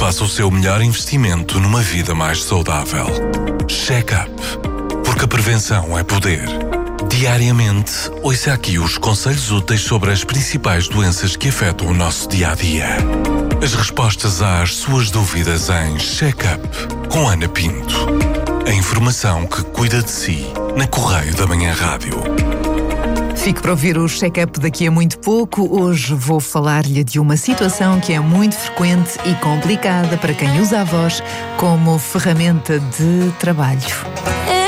faça o seu melhor investimento numa vida mais saudável. Check-up, porque a prevenção é poder. Diariamente, ouça aqui os conselhos úteis sobre as principais doenças que afetam o nosso dia-a-dia. As respostas às suas dúvidas em Check-up, com Ana Pinto. A informação que cuida de si, na Correio da Manhã Rádio. Fique para ouvir o check-up daqui a muito pouco. Hoje vou falar-lhe de uma situação que é muito frequente e complicada para quem usa a voz como ferramenta de trabalho.